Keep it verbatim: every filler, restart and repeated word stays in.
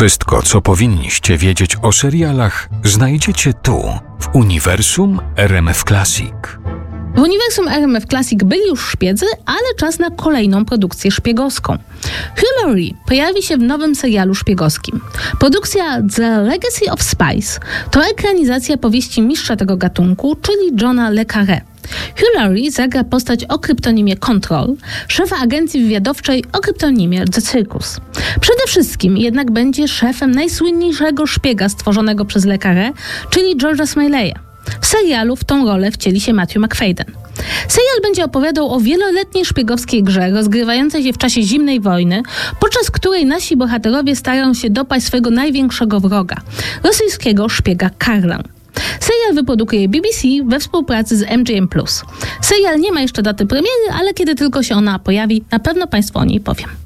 Wszystko, co powinniście wiedzieć o serialach, znajdziecie tu, w Uniwersum R M F Classic. W Uniwersum R M F Classic byli już szpiedzy, ale czas na kolejną produkcję szpiegowską. Hugh Laurie pojawi się w nowym serialu szpiegowskim. Produkcja The Legacy of Spies to ekranizacja powieści mistrza tego gatunku, czyli Johna le Carré. Hugh Laurie zagra postać o kryptonimie Control, szefa agencji wywiadowczej o kryptonimie The Circus. Przede wszystkim jednak będzie szefem najsłynniejszego szpiega stworzonego przez le Carré, czyli George'a Smaleya. W serialu w tą rolę wcieli się Matthew Macfadyen. Serial będzie opowiadał o wieloletniej szpiegowskiej grze rozgrywającej się w czasie zimnej wojny, podczas której nasi bohaterowie starają się dopaść swojego największego wroga, rosyjskiego szpiega Karla. Serial wyprodukuje B B C we współpracy z M G M plus. Serial nie ma jeszcze daty premiery, ale kiedy tylko się ona pojawi, na pewno Państwu o niej powiem.